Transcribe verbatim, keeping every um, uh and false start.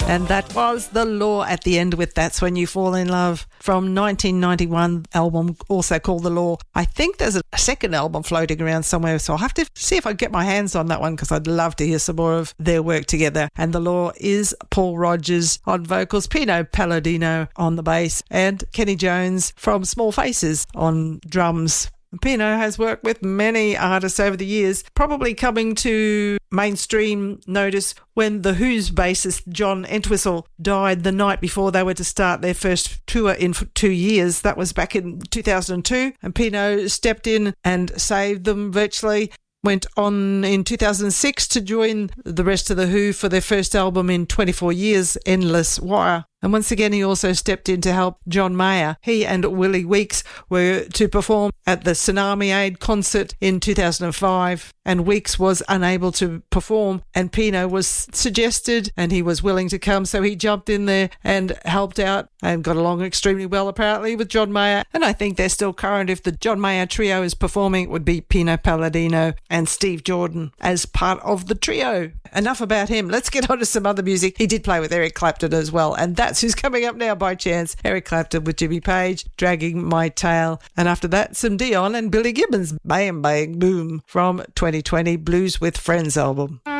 And that was The Law at the end with That's When You Fall in Love from nineteen ninety-one album, also called The Law. I think there's a second album floating around somewhere, so I'll have to see if I get my hands on that one because I'd love to hear some more of their work together. And The Law is Paul Rogers on vocals, Pino Palladino on the bass, and Kenny Jones from Small Faces on drums. Pino has worked with many artists over the years, probably coming to mainstream notice when The Who's bassist John Entwistle died the night before they were to start their first tour in two years. That was back in two thousand two, and Pino stepped in and saved them virtually. Went on in two thousand six to join the rest of The Who for their first album in twenty-four years, Endless Wire. And once again, he also stepped in to help John Mayer. He and Willie Weeks were to perform at the Tsunami Aid concert in two thousand five, and Weeks was unable to perform, and Pino was suggested, and he was willing to come, so he jumped in there and helped out and got along extremely well, apparently, with John Mayer. And I think they're still current. If the John Mayer trio is performing, it would be Pino Palladino and Steve Jordan as part of the trio. Enough about him. Let's get on to some other music. He did play with Eric Clapton as well, and that's who's coming up now by chance. Eric Clapton with Jimmy Page, Dragging My Tail. And after that, some Dion and Billy Gibbons, Bam Bang Boom from twenty twenty Blues with Friends album.